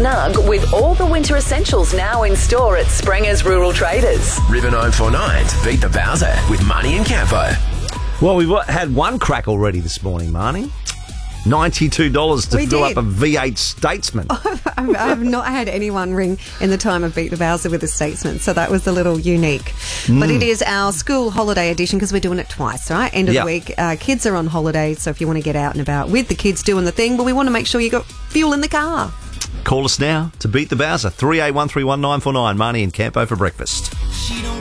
snug with all the winter essentials now in store at Sprenger's Rural Traders. River 949 to beat the Bowser with Marnie and Campo. Well, we've had one crack already this morning, Marnie. $92 to fill up a V8 Statesman. I have not had anyone ring in the time of Beat the Bowser with a Statesman, so that was a little unique. But it is our school holiday edition because we're doing it twice, right? End of the week. Kids are on holiday, so if you want to get out and about with the kids doing the thing, but we want to make sure you got fuel in the car. Call us now to beat the Bowser. 38131949. Marnie and Campo for breakfast. She don't